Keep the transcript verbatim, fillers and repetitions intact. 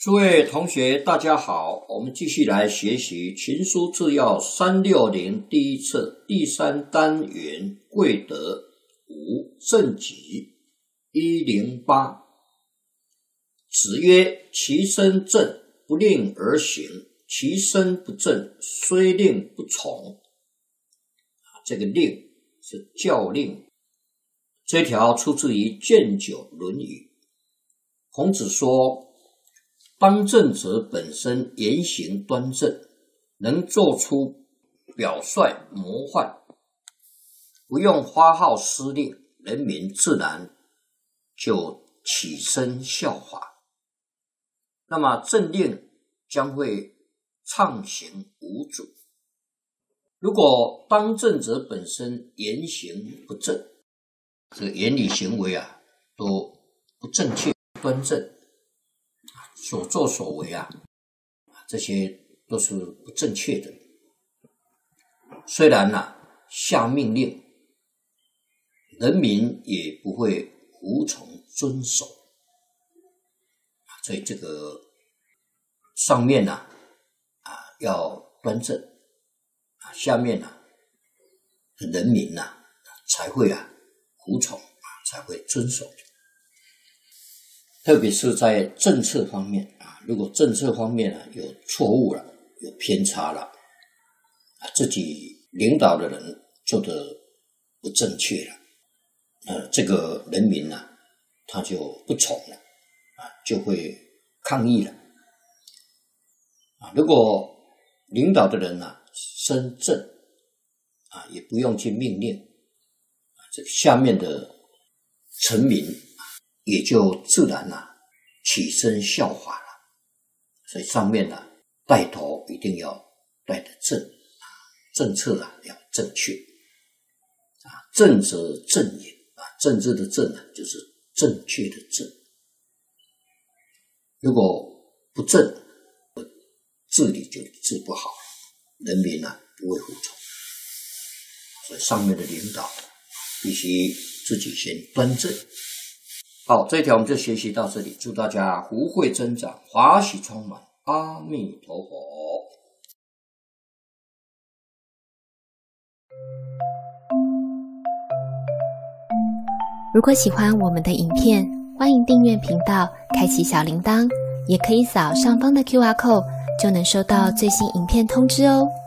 诸位同学大家好，我们继续来学习群书治要三六零第一册第三单元贵德五正己一零八。子曰：其身正，不令而行，其身不正，虽令不从。这个令是教令，这条出自于卷九论语。孔子说，当政者本身言行端正，能做出表率模范，不用发号施令，人民自然就起身效法。那么政令将会畅行无阻。如果当政者本身言行不正，这个言语行为啊都不正确端正，所作所为啊这些都是不正确的。虽然啊下命令，人民也不会服从遵守。所以这个上面呢 啊, 啊要端正，啊下面呢、啊、人民呢、啊、才会啊服从啊才会遵守。特别是在政策方面啊，如果政策方面呢有错误了，有偏差了，啊自己领导的人做得不正确了，呃这个人民呢、啊、他就不从了。啊，就会抗议了。啊，如果领导的人啊身正，啊，也不用去命令，啊，这下面的臣民也就自然啊起身效法了。所以上面呢、啊、带头一定要带得正，啊，政策啊要正确。啊，正则正也，啊，政治的正呢、啊、就是正确的正。如果不正，治理就治不好，人民啊不会服从。所以上面的领导必须自己先端正。好，这一条我们就学习到这里，祝大家福慧增长，华喜充满，阿弥陀佛。 如果喜欢我们的影片，欢迎订阅频道，开启小铃铛，也可以扫上方的 Q R code， 就能收到最新影片通知哦。